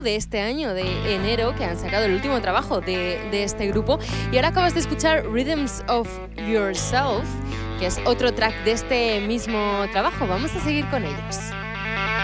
de este año, de enero, que han sacado el último trabajo de este grupo. Y ahora acabas de escuchar Rhythms of Yourself, que es otro track de este mismo trabajo. Vamos a seguir con ellos.